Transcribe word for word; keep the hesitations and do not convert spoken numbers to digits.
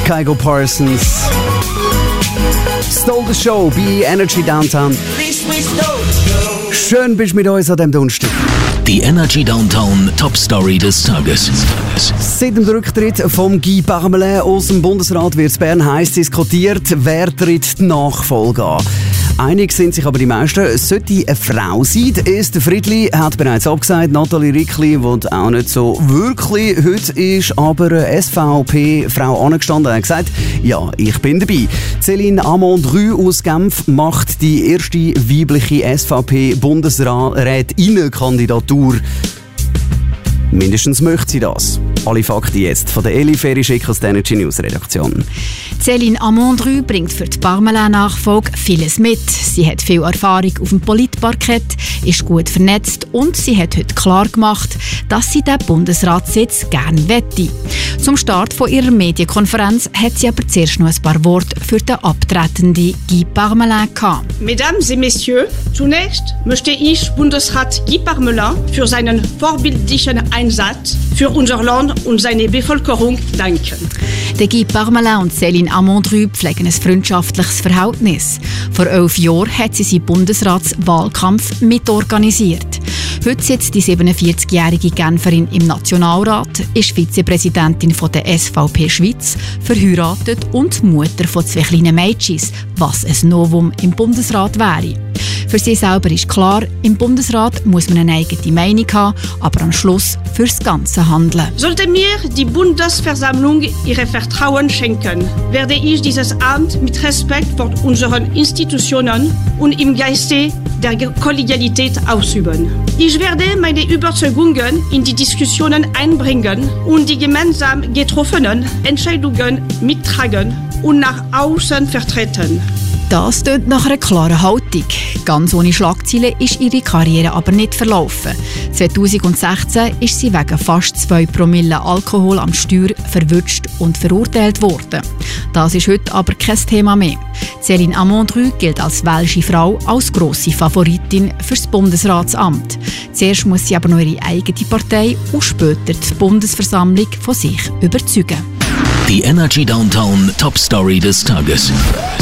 Kygo Parsons. Stole the Show bei Energy Downtown. Schön bist du mit uns an diesem Donnerstag. Die Energy Downtown Top Story des Tages. Seit dem Rücktritt von Guy Parmelin aus dem Bundesrat wird in Bern heiß diskutiert, wer tritt die Nachfolge an. Einig sind sich aber die meisten, es sollte eine Frau sein. Esther Friedli hat bereits abgesagt, Nathalie Rickli, die auch nicht so wirklich heute ist, aber eine S V P-Frau angestanden hat gesagt, ja, ich bin dabei. Céline Amon-Drü aus Genf macht die erste weibliche S V P-Bundesrätinnenkandidatur. Mindestens möchte sie das. Alle Fakten jetzt von der Eli Ferry-Schick aus der Energy News Redaktion. Céline Amon-Drü bringt für die Parmelin-Nachfolge vieles mit. Sie hat viel Erfahrung auf dem Politparkett, ist gut vernetzt und sie hat heute klar gemacht, dass sie den Bundesratssitz gerne wette. Zum Start von ihrer Medienkonferenz hat sie aber zuerst noch ein paar Worte für den abtretenden Guy Parmelin gehabt. Mesdames et Messieurs, zunächst möchte ich Bundesrat Guy Parmelin für seinen vorbildlichen Einsatz für unser Land und seine Bevölkerung danken. Der Guy Parmelin und Céline Amon-Drü pflegen ein freundschaftliches Verhältnis. Vor elf Jahren hat sie seinen Bundesratswahlkampf mitorganisiert. Heute sitzt die siebenundvierzigjährige Genferin im Nationalrat, ist Vizepräsidentin von der S V P Schweiz, verheiratet und Mutter von zwei kleinen Mädchen, was ein Novum im Bundesrat wäre. Für sie selber ist klar, im Bundesrat muss man eine eigene Meinung haben, aber am Schluss fürs Ganze handeln. Sollte mir die Bundesversammlung ihre Vertrauen schenken, werde ich dieses Amt mit Respekt vor unseren Institutionen und im Geiste der Kollegialität ausüben. Ich werde meine Überzeugungen in die Diskussionen einbringen und die gemeinsam getroffenen Entscheidungen mittragen und nach außen vertreten. Das tönt nach einer klaren Haltung. Ganz ohne Schlagzeilen ist ihre Karriere aber nicht verlaufen. zweitausendsechzehn ist sie wegen fast zwei Promille Alkohol am Steuer verwutscht und verurteilt worden. Das ist heute aber kein Thema mehr. Céline Amon-Drü gilt als welsche Frau als grosse Favoritin für das Bundesratsamt. Zuerst muss sie aber noch ihre eigene Partei und später die Bundesversammlung von sich überzeugen. Die Energy Downtown Top Story des Tages.